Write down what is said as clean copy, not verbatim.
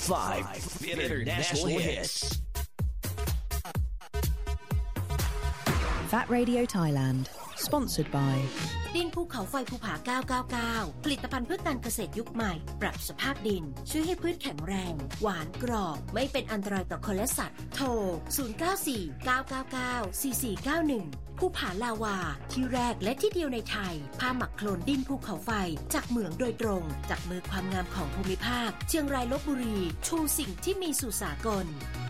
5 International Hits Fat Radio Thailand Sponsored by ดินภูเขาไฟภูผา999ผลิตภัณฑ์เพื่อการเกษตรยุคใหม่ปรับสภาพดินช่วยให้พืชแข็งแรงหวานกรอบไม่เป็นอันตรายต่อคนและสัตว์โทร0949994491ภูผาลาวาที่แรกและที่เดียวในไทยผ้าหมักโคลนดินภูเขาไฟจากเหมืองโดยตรงจากมือความงามของภูมิภาคเชียงรายลพบุรีชูสิ่งที่มีสู่สากล